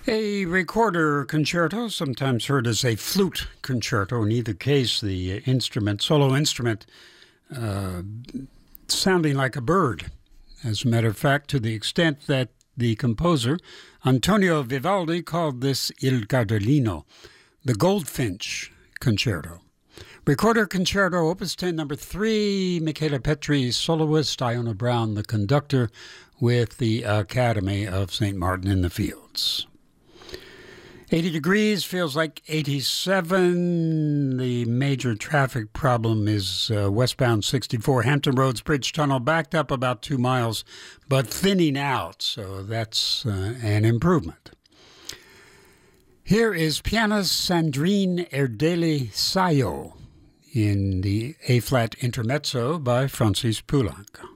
A recorder concerto, sometimes heard as a flute concerto. In either case, the solo instrument, sounding like a bird. As a matter of fact, to the extent that the composer, Antonio Vivaldi, called this Il Gardellino, the Goldfinch Concerto. Recorder Concerto, Opus 10, number 3, Michele Petri, soloist, Iona Brown, the conductor, with the Academy of St. Martin in the Fields. 80 degrees, feels like 87. The major traffic problem is westbound 64, Hampton Roads Bridge Tunnel, backed up about 2 miles, but thinning out, so that's an improvement. Here is pianist Sandrine Erdely Sayo in the A-flat intermezzo by Francis Poulenc.